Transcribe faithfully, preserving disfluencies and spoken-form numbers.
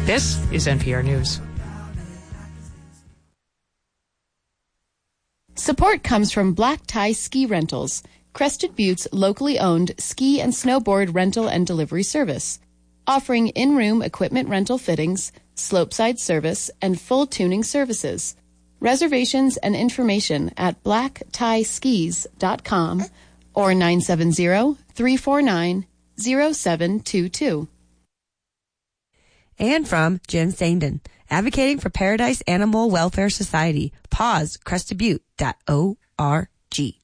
This is N P R News. Support comes from Black Tie Ski Rentals, Crested Butte's locally owned ski and snowboard rental and delivery service, offering in-room equipment rental fittings, slopeside service, and full tuning services. Reservations and information at black tie skis dot com or nine seven zero, three four nine, zero seven two two. And from Jim Sandin, advocating for Paradise Animal Welfare Society. Pause crested butte dot org.